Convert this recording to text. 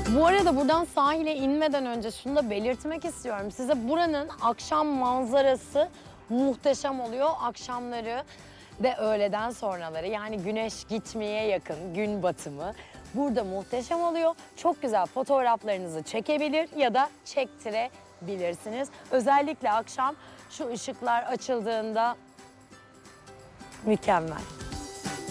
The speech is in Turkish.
Bu arada buradan sahile inmeden önce şunu da belirtmek istiyorum. Size buranın akşam manzarası muhteşem oluyor. Akşamları ve öğleden sonraları, yani güneş gitmeye yakın gün batımı burada muhteşem oluyor. Çok güzel fotoğraflarınızı çekebilir ya da çektirebilirsiniz. Özellikle akşam şu ışıklar açıldığında mükemmel.